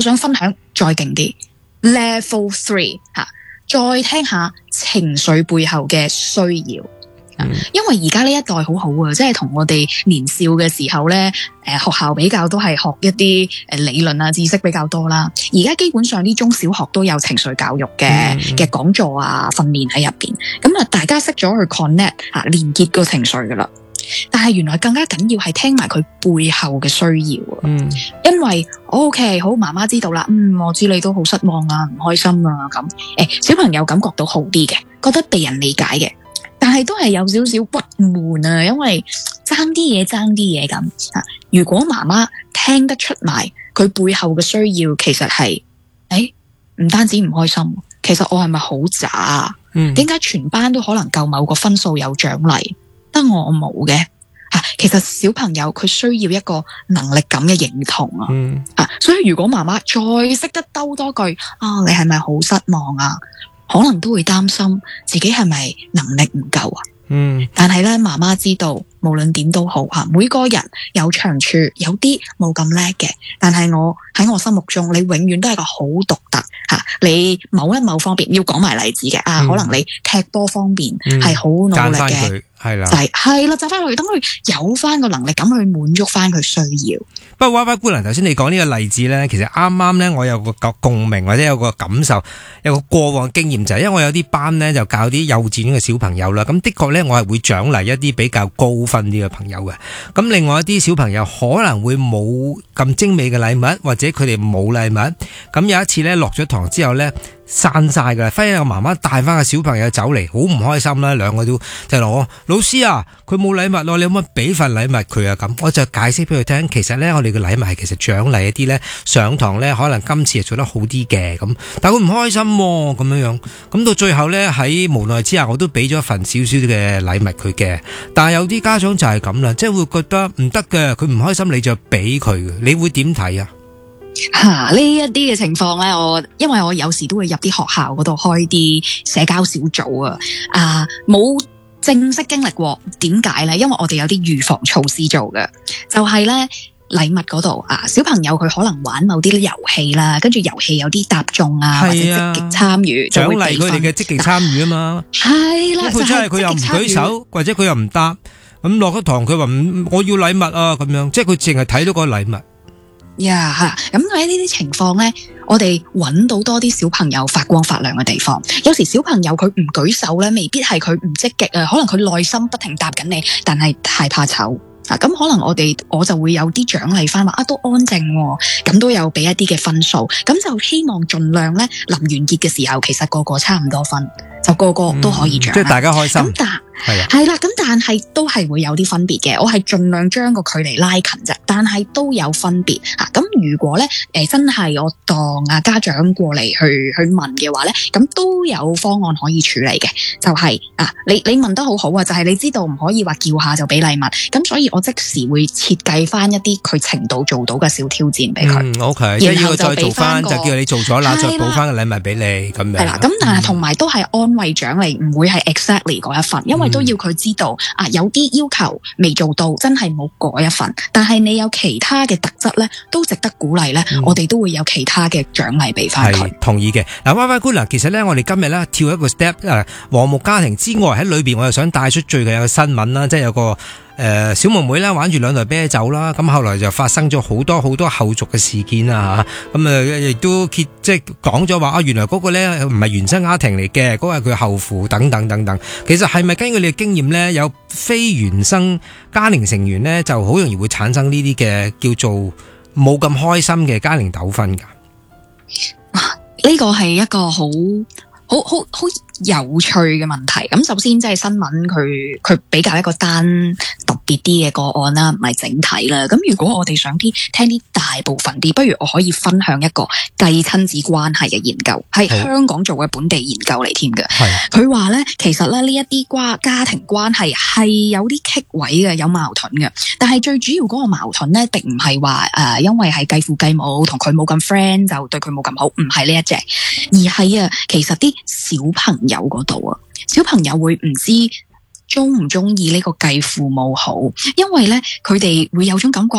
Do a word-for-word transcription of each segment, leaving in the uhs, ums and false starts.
想分享再勁啲 Level Three 吓，再聽下情緒背後嘅需要。嗯、因為而家呢一代好好啊，即係同我哋年少嘅時候咧，誒、呃、學校比較都係學一啲誒理論啊知識比較多啦。而家基本上啲中小學都有情緒教育嘅嘅講座啊訓練喺入邊，咁啊大家識咗去 connect 啊連結個情緒噶啦。但係原來更加緊要係聽埋佢背後嘅需要啊。嗯，因為 OK 好，媽媽知道啦，嗯，我知你都好失望啊，唔開心啊咁。誒，小朋友感覺到好啲嘅，覺得被人理解嘅。但係都係有少少鬱悶啊，因為爭啲嘢爭啲嘢咁啊。如果媽媽聽得出埋佢背後嘅需要，其實係誒唔單止唔開心，其實我係咪好渣啊？嗯，點解全班都可能夠某個分數有獎勵，得我冇嘅？啊，其實小朋友佢需要一個能力感嘅認同啊。嗯，啊，所以如果媽媽再識得兜多句啊，你係咪好失望啊？可能都會擔心自己係咪能力唔夠啊？嗯，但係咧，媽媽知道無論點都好吓，每個人有長處，有啲冇咁叻嘅，但係我喺我心目中，你永遠都係個好獨特吓。你某一某方面要講埋例子嘅啊，嗯、可能你踢波方面係好努力嘅，係啦，就係係啦，就翻去等佢有翻個能力咁去滿足翻佢需要。 不過，娃娃姑娘頭先你講呢個例子咧，其實啱啱咧，我有個共鳴或者有個感受，有個過往經驗就係，因為我有啲班咧就教啲幼稚園嘅小朋友啦，咁的確咧我係會獎勵一啲比較高分啲嘅朋友嘅。咁另外一啲小朋友可能會冇咁精美嘅禮物，或者佢哋冇禮物。咁有一次咧落咗堂之後咧，散晒噶啦，忽然個媽媽帶翻個小朋友走嚟，好唔開心啦，兩個都就話我老師啊，佢冇禮物咯，你可唔可以俾份禮物佢啊？咁我就解釋俾佢聽，其實咧我哋嘅禮物係其實獎勵一啲咧上堂咧可能今次係做得好啲嘅，咁但係佢唔開心咁樣樣，咁到最後咧喺無奈之下，我都俾咗一份少少嘅禮物佢嘅。但係有啲家長就係咁啦，即係會覺得唔得嘅，佢唔開心你就俾佢嘅，你會點睇啊？ 吓，呢一啲嘅情況咧，我因為我有時都會入啲學校嗰度開啲社交小組啊，啊冇正式經歷過，點解咧？因為我哋有啲預防措施做嘅，就係咧禮物嗰度啊，小朋友佢可能玩某啲遊戲啦，跟住遊戲有啲答中啊，或者積極參與， 獎勵佢哋嘅積極參與啊嘛，係啦，佢真係佢又唔舉手，或者佢又唔答，咁落咗堂佢話唔我要禮物啊咁樣，即係佢淨係睇到個禮物。 呀吓，咁喺呢啲情況咧，我哋揾到多啲小朋友發光發亮嘅地方。有時小朋友佢唔舉手咧，未必係佢唔積極啊，可能佢內心不停答緊你，但係太怕醜啊。咁可能我哋我就會有啲獎勵翻話啊，都安靜喎，咁都有俾一啲嘅分數，咁就希望盡量咧臨完結嘅時候，其實個個差唔多分，就個個都可以獎勵，嗯， 即係大家開心。 咁但係係啦，咁但係都係會有啲分別嘅。我係盡量將個距離拉近啫，但係都有分別吓。咁如果咧誒、呃、真係我當啊家長過嚟去去問嘅話咧，咁都有方案可以處理嘅。就係、是、啊，你你問得好好啊，就係、是、你知道唔可以話叫下就俾禮物，咁所以我即時會設計翻一啲佢程度做到嘅小挑戰俾佢。 嗯 OK， 然後就再做翻就叫你做咗啦，再補翻個禮物俾你咁樣。係啦， 咁但係同埋都係安慰獎勵，唔會係 exactly 嗰一份，因為都要佢知道、嗯、啊，有啲要求未做到，真係冇嗰一份。但係你有其他嘅特質咧，都值得鼓勵咧、嗯。我哋都會有其他嘅獎勵俾翻佢。 係同意嘅。嗱，歪歪姑娘，其實咧，我哋今日咧跳一個 step， 誒，和睦家庭之外喺裏邊，我又想帶出最近有個新聞啦，即係有個誒、呃、小妹妹啦玩住兩台啤酒啦，咁後來就發生咗好多好多後續嘅事件啊吓，咁啊亦都揭即係講咗話啊，原來嗰個咧唔係原生家庭嚟嘅，嗰個係佢後父等等等等。其實係咪根據你嘅經驗咧，有非原生家庭成員咧就好容易會產生呢啲嘅叫做冇咁開心嘅家庭糾紛噶？ 呢個係一個好好好好有趣嘅問題。咁首先即係新聞佢佢比較一個單特別啲嘅個案啦，唔係整體啦。咁如果我哋想啲聽啲大部分啲，不如我可以分享一個繼親子關係嘅研究，係香港做嘅本地研究嚟添嘅。佢話咧，其實咧呢一啲關家庭關係係有啲棘位嘅，有矛盾嘅。但係最主要嗰個矛盾咧，並唔係話誒，因為係繼父繼母同佢冇咁 friend 就對佢冇咁好，唔係呢一隻，而係啊，其實啲小朋友嗰度啊，小朋友會唔知中唔中意呢個繼父母好，因為咧佢哋會有種感覺啊，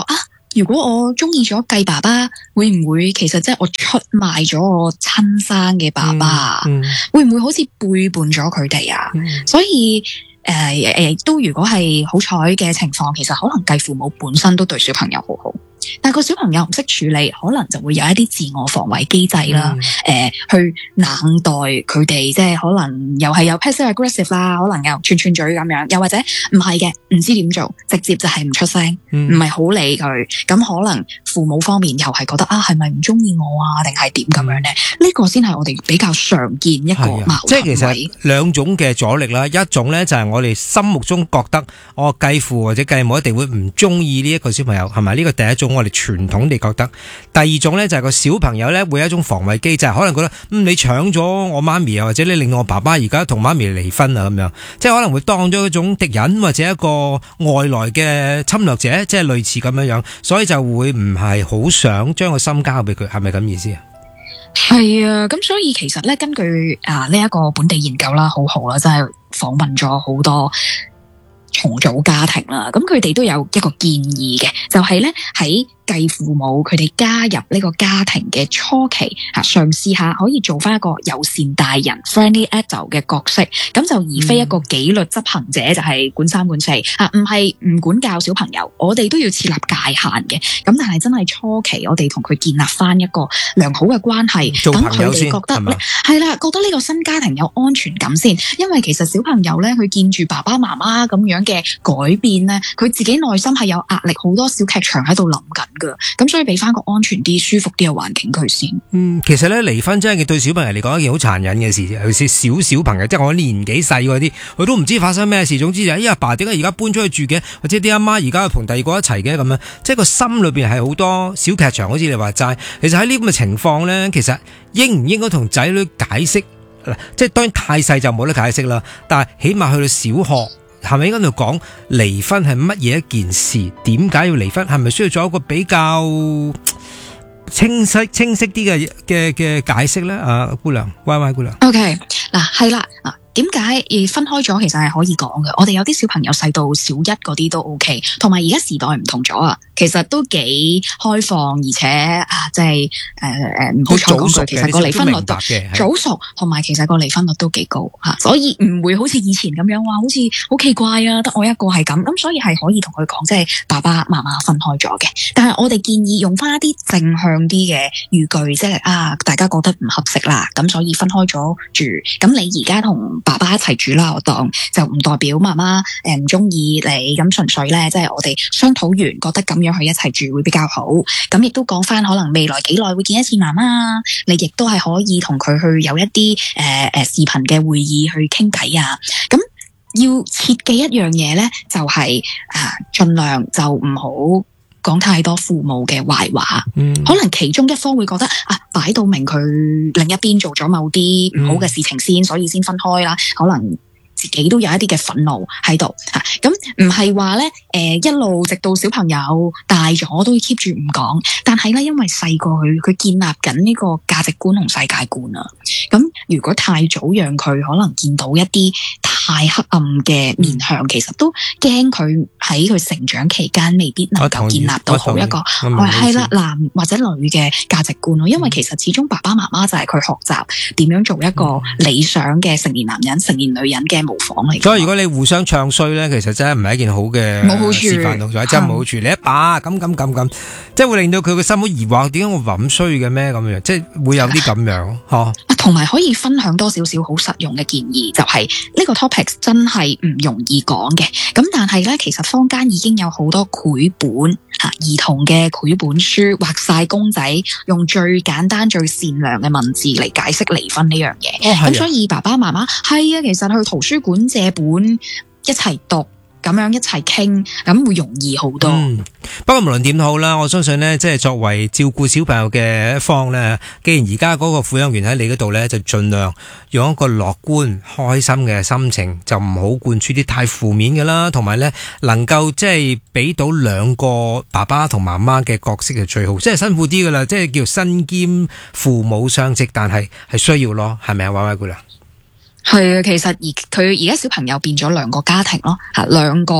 如果我中意咗繼爸爸，會唔會其實即係我出賣咗我親生嘅爸爸？嗯嗯、會唔會好似背叛咗佢哋啊？嗯、所以誒誒，都如果係好彩嘅情況，其實可能繼父母本身都對小朋友好好。但係個小朋友唔識處理，可能就會有一啲自我防衛機制啦，誒、嗯呃，去冷待佢哋，即係可能又係有 passive aggressive 啦，可能又串串嘴咁樣，又或者唔係嘅，唔知點做，直接就係唔出聲，唔係好理佢，咁可能父母方面又係覺得啊，係咪唔中意我啊，定係點咁樣咧？呢、嗯、個先係我哋比較常見一個矛盾位。 即係其實兩種嘅阻力啦，一種咧就係我哋心目中覺得我繼父或者繼母一定會唔中意呢一個小朋友，係咪？呢個第一種。我哋傳統地覺得，第二種咧就係個小朋友咧會有一種防衛機制，可能覺得嗯你搶咗我媽咪啊，或者你令我爸爸而家同媽咪離婚啊咁樣，即係可能會當咗一種敵人或者一個外來嘅侵略者，即係類似咁樣樣，所以就會唔係好想將個心交俾佢，係咪咁意思啊？ 係啊，咁所以其實咧根據啊呢一個本地研究啦，好好啦，真係訪問咗好多重組家庭啦，咁佢哋都有一個建議嘅，就係咧喺繼父母佢哋加入呢個家庭嘅初期吓，嘗試下可以做翻一個友善大人 friendly adult 嘅角色，咁就而非一個紀律執行者，就係管三管四吓，唔係唔管教小朋友，我哋都要設立界限嘅。咁但係真係初期我哋同佢建立翻一個良好嘅關係，咁佢哋覺得係啦，覺得呢個新家庭有安全感先，因為其實小朋友咧佢見住爸爸媽媽咁樣嘅改變咧，佢自己內心係有壓力，好多小劇場喺度諗緊。咁所以俾翻個安全啲、舒服啲嘅環境佢先。嗯， 其實咧離婚真係對小朋友嚟講一件好殘忍嘅事，尤其是小小朋友，即係我年紀細嗰啲，佢都唔知發生咩事。總之就係，咦阿爸點解而家搬出去住嘅，或者啲阿媽而家同第二個一齊嘅咁樣，即係個心裏邊係好多小劇場，好似你話齋。其實喺呢咁嘅情況咧，其實應唔應該同仔女解釋？即係當然太細就冇得解釋啦，但係起碼去到小學。係咪應該度講離婚係乜嘢一件事？點解要離婚？係咪需要做一個比較清晰、清晰啲嘅嘅嘅解釋咧？啊，姑娘，Y Y 姑娘。 OK，嗱係啦，嗱點解而分開咗？其實係可以講嘅。我哋有啲小朋友細到小一嗰啲都 OK，同埋而家時代唔同咗啊。其實都幾開放，而且啊，即係誒誒，唔好彩講句，其實個離婚率都早熟，同埋其實個離婚率都幾高吓，所以唔會好似以前咁樣話，好似好奇怪啊，得我一個係咁，咁所以係可以同佢講，即係爸爸媽媽分開咗嘅。但係我哋建議用翻一啲正向啲嘅語句，即係啊，大家覺得唔合適啦，咁所以分開咗住。咁你而家同爸爸一齊住啦，我當就唔代表媽媽誒唔中意你，咁純粹咧，即係我哋商討完，覺得咁樣。去一齊住會比較好，咁亦都講翻可能未來幾耐會見一次媽媽，你亦都係可以同佢去有一啲誒誒視頻嘅會議去傾偈啊。咁要切記一樣嘢咧，就係、是、啊，盡量就唔好講太多父母嘅壞話。嗯，可能其中一方會覺得啊，擺到明佢另一邊做咗某啲唔好嘅事情先，嗯、所以先分開啦。可能自己都有一啲嘅憤怒喺度吓，咁唔係話咧，誒一路直到小朋友大咗都要 keep 住唔講，但係咧因為細個佢佢建立緊呢個價值觀同世界觀啊，咁如果太早讓佢可能見到一啲太黑暗嘅面向，嗯、其實都驚佢喺佢成長期間未必能夠建立到好一個係啦男或者女嘅價值觀咯，因為其實始終爸爸媽媽就係佢學習點樣做一個理想嘅成年男人、成年女人嘅模仿嚟。所以如果你互相唱衰咧，其實真係唔係一件好嘅冇好處示範動作，真係冇好處。你一把咁咁咁咁，即係會令到佢個心好疑惑，點解我咁衰嘅咩咁樣？即係會有啲咁樣嗬。 同埋可以分享多少少好實用嘅建議，就係、是、呢個 topic 真係唔容易講嘅。咁但係咧，其實坊間已經有好多繪本吓，兒童嘅繪本書，畫晒公仔，用最簡單、最善良嘅文字嚟解釋離婚呢樣嘢。咁、哦、所以爸爸媽媽係啊，其實去圖書館借本一齊讀。咁樣一齊傾，咁會容易好多。 嗯，不過無論點好啦，我相信呢，即係作為照顧小朋友嘅一方呢，既然而家嗰個撫養員喺你嗰度呢，就盡量用一個樂觀、開心嘅心情，就唔好灌輸啲太負面嘅啦。同埋呢，能夠即係俾到兩個爸爸同媽媽嘅角色就最好。即係辛苦啲噶啦，即係叫身兼父母雙職，但係係需要咯，係咪啊？歪歪姑娘。係啊，其實而佢而家小朋友變咗兩個家庭咯，吓兩個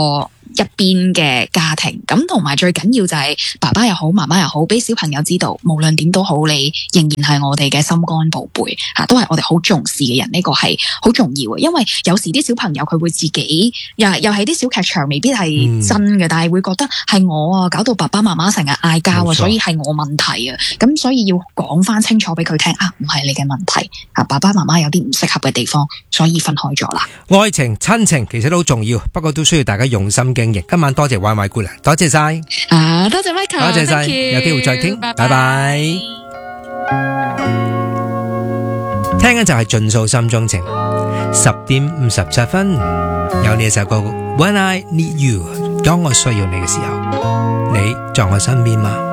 一邊嘅家庭。咁同埋最緊要就係爸爸又好，媽媽又好，俾小朋友知道，無論點都好，你仍然係我哋嘅心肝寶貝吓，都係我哋好重視嘅人。呢個係好重要嘅，因為有時啲小朋友佢會自己又又係啲小劇場，未必係真嘅，嗯、但係會覺得係我啊，搞到爸爸媽媽成日嗌交啊，錯所以係我問題啊。咁所以要講翻清楚俾佢聽啊，唔係你嘅問題啊，爸爸媽媽有啲唔適合嘅地方，所以分開咗啦。 愛情親情其實都好重要，不過都需要大家用心經營。今晚多謝 Y Y 姑娘，多謝晒啊，多謝 Michael， 多謝晒，有機會再傾，拜拜。聽緊就係盡訴心中情，十點五十七分，有呢首歌 When I Need You， 當我需要你嘅時候，你在我身邊嗎？